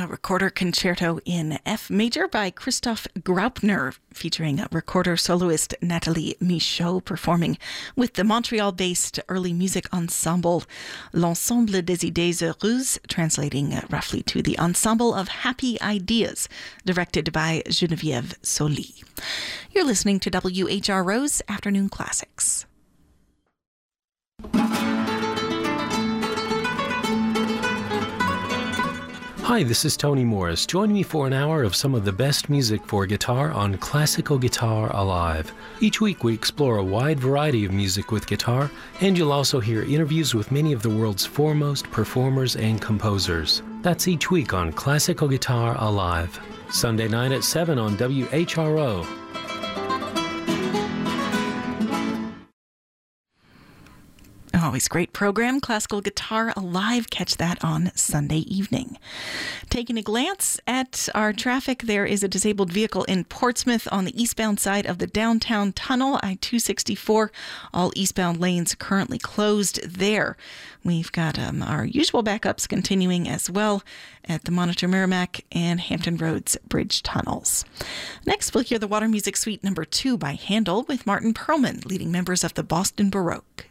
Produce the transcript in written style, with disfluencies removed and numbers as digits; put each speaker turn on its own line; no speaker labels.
A recorder concerto in F major by Christoph Graupner, featuring recorder soloist Nathalie Michaud performing with the Montreal-based early music ensemble L'Ensemble des Idées Heureuses, translating roughly to the Ensemble of Happy Ideas, directed by Geneviève Soli. You're listening to WHRO's Afternoon Classics.
Hi, this is Tony Morris. Join me for an hour of some of the best music for guitar on Classical Guitar Alive. Each week we explore a wide variety of music with guitar, and you'll also hear interviews with many of the world's foremost performers and composers. That's each week on Classical Guitar Alive. Sunday night at 7 on WHRO.
Always great program, Classical Guitar Alive. Catch that on Sunday evening. Taking a glance at our traffic, there is a disabled vehicle in Portsmouth on the eastbound side of the downtown tunnel, I-264. All eastbound lanes currently closed there. We've got our usual backups continuing as well at the Monitor Merrimack and Hampton Roads Bridge tunnels. Next, we'll hear the Water Music Suite No. 2 by Handel with Martin Perlman, leading members of the Boston Baroque.